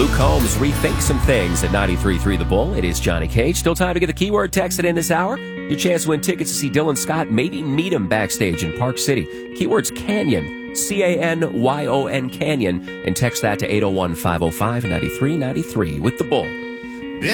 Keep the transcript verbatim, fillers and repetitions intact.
Luke Combs, Rethink Some Things at ninety-three point three The Bull. It is Johnny Cage. Still time to get the keyword texted in this hour. Your chance to win tickets to see Dylan Scott, maybe meet him backstage in Park City. Keyword's Canyon, C A N Y O N Canyon, and text that to eight oh one, five oh five, nine three nine three with The Bull.